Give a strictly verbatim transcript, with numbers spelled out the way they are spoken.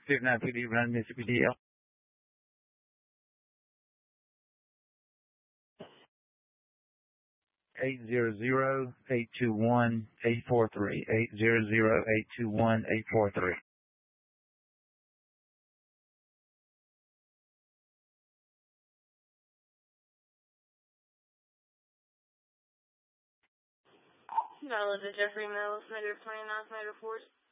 fifty-nine P D, Run Mississippi D L. Eight zero zero eight two one eight four three. Eight zero zero eight two one eight four three. Valid to Jeffrey Mills, negative twenty-nine, negative forty.